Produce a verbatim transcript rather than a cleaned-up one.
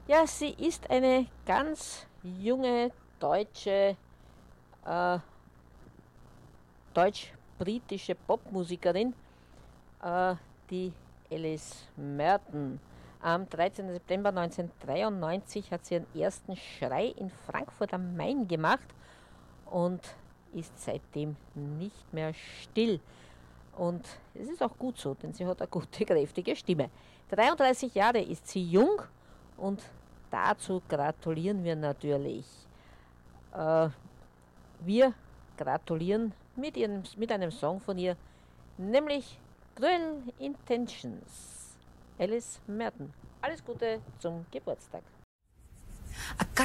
Ja, sie ist eine ganz junge deutsche, äh, deutsch-britische Popmusikerin, äh, die Alice Merton. Am dreizehnten September neunzehnhundertdreiundneunzig hat sie ihren ersten Schrei in Frankfurt am Main gemacht und ist seitdem nicht mehr still. Und es ist auch gut so, denn sie hat eine gute, kräftige Stimme. dreiunddreißig Jahre ist sie jung und dazu gratulieren wir natürlich. Äh, wir gratulieren mit, ihrem, mit einem Song von ihr, nämlich Cruel Intentions. Alice Merton. Alles Gute zum Geburtstag.